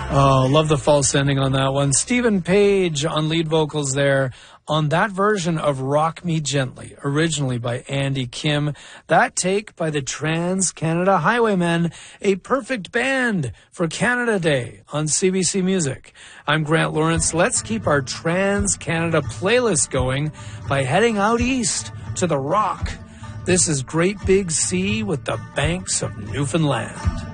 Oh, love the false ending on that one. Stephen Page on lead vocals there on that version of Rock Me Gently, originally by Andy Kim. That take by the Trans-Canada Highwaymen, a perfect band for Canada Day on CBC Music. I'm Grant Lawrence. Let's keep our Trans-Canada playlist going by heading out east to the Rock. This is Great Big Sea with the Banks of Newfoundland.